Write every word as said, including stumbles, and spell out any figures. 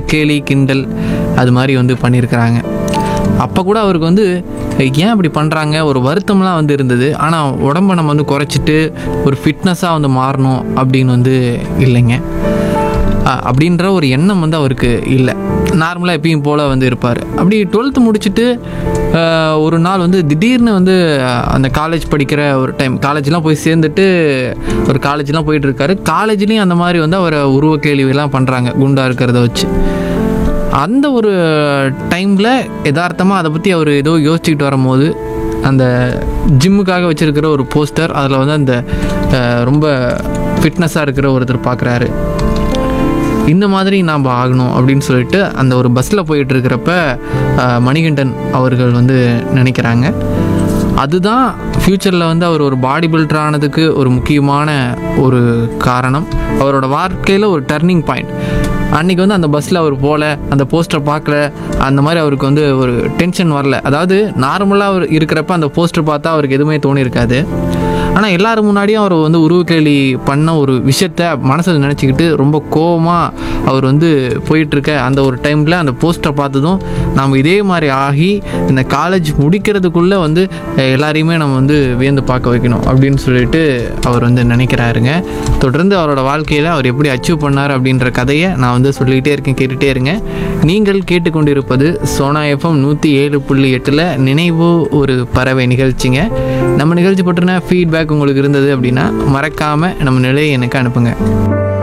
கேலி கிண்டல் அது மாதிரி வந்து பண்ணியிருக்கிறாங்க. அப்போ கூட அவருக்கு வந்து ஏன் இப்படி பண்ணுறாங்க ஒரு வருத்தம்லாம் வந்து இருந்தது. ஆனால் உடம்பை நம்ம வந்து குறைச்சிட்டு ஒரு ஃபிட்னஸாக வந்து மாறணும் அப்படின்னு வந்து இல்லைங்க. அப்படின்ற ஒரு எண்ணம் வந்து அவருக்கு இல்லை. நார்மலாக எப்பயும் போல் வந்து இருப்பார். அப்படி டுவெல்த்து முடிச்சுட்டு ஒரு நாள் வந்து திடீர்னு வந்து அந்த காலேஜ் படிக்கிற ஒரு டைம் காலேஜ்லாம் போய் சேர்ந்துட்டு ஒரு காலேஜ்லாம் போயிட்டுருக்காரு. காலேஜ்லேயும் அந்த மாதிரி வந்து அவரை உருவ கேள்வியெல்லாம் பண்ணுறாங்க குண்டாக இருக்கிறத வச்சு. அந்த ஒரு டைமில் யதார்த்தமாக அதை பற்றி அவர் ஏதோ யோசிச்சுக்கிட்டு வரும்போது அந்த ஜிம்முக்காக வச்சுருக்கிற ஒரு போஸ்டர், அதில் வந்து அந்த ரொம்ப ஃபிட்னஸாக இருக்கிற ஒருத்தர் பார்க்குறாரு. இந்த மாதிரி நாம் ஆகணும் அப்படின்னு சொல்லிட்டு அந்த ஒரு பஸ்ஸில் போயிட்டுருக்கிறப்ப மணிகண்டன் அவர்கள் வந்து நினைக்கிறாங்க. அதுதான் ஃப்யூச்சரில் வந்து அவர் ஒரு பாடி பில்டர் ஆனதுக்கு ஒரு முக்கியமான ஒரு காரணம். அவரோட வாழ்க்கையில் ஒரு டர்னிங் பாயிண்ட். அன்றைக்கி வந்து அந்த பஸ்ஸில் அவர் போகல, அந்த போஸ்டரை பார்க்கல, அந்த மாதிரி அவருக்கு வந்து ஒரு டென்ஷன் வரல. அதாவது நார்மலாக அவர் இருக்கிறப்ப அந்த போஸ்டர் பார்த்தா அவருக்கு எதுவுமே தோணியிருக்காது. ஆனால் எல்லோரும் முன்னாடியும் அவர் வந்து உருவக்கேலி பண்ண ஒரு விஷயத்த மனசில் நினச்சிக்கிட்டு ரொம்ப கோபமாக அவர் வந்து போயிட்டுருக்க அந்த ஒரு டைமில் அந்த போஸ்டரை பார்த்ததும் நாம் இதே மாதிரி ஆகி இந்த காலேஜ் முடிக்கிறதுக்குள்ளே வந்து எல்லாரையுமே நம்ம வந்து வியந்து பார்க்க வைக்கணும் அப்படின்னு சொல்லிட்டு அவர் வந்து நினைக்கிறாருங்க. தொடர்ந்து அவரோட வாழ்க்கையில் அவர் எப்படி அச்சீவ் பண்ணார் அப்படின்ற கதையை நான் வந்து சொல்லிக்கிட்டே இருக்கேன், கேட்டுகிட்டே இருங்க. நீங்கள் கேட்டுக்கொண்டிருப்பது சோனா எஃப்எம் நூற்றி ஏழு புள்ளி எட்டில் நினைவு ஒரு பறவை நிகழ்ச்சிங்க. நம்ம நிகழ்ச்சி பற்றின ஃபீட்பேக் உங்களுக்கு இருந்தது அப்படின்னா மறக்காமல் நம்ம நிலையை எனக்கு அனுப்புங்க.